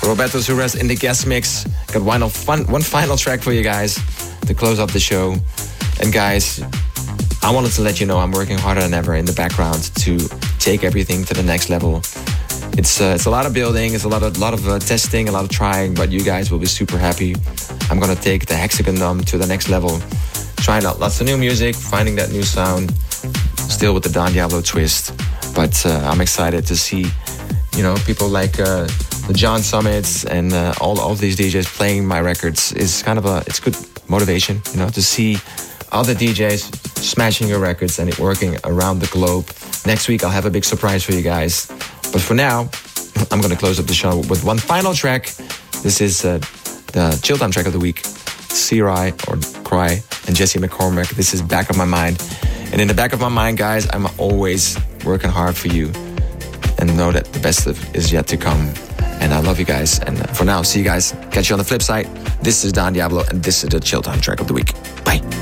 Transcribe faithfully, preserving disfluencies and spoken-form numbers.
Roberto Suarez in the guest mix. Got one, fun, one final track for you guys to close up the show. And guys, I wanted to let you know I'm working harder than ever in the background to take everything to the next level. It's uh, it's a lot of building, it's a lot of lot of uh, testing, a lot of trying, but you guys will be super happy. I'm gonna take the Hexagon Dome to the next level, trying out lots of new music, finding that new sound, still with the Don Diablo twist. But uh, I'm excited to see, you know, people like uh, the John Summits and uh, all all these D Js playing my records. Is kind of a it's good motivation, you know, to see other D Js smashing your records and it working around the globe. Next week I'll have a big surprise for you guys. But for now, I'm going to close up the show with one final track. This is uh, the Chill Time track of the week. C-Rai or Cry and Jesse McCormick. This is Back of My Mind. And in the back of my mind, guys, I'm always working hard for you. And know that the best is yet to come. And I love you guys. And for now, see you guys. Catch you on the flip side. This is Don Diablo and this is the Chill Time track of the week. Bye.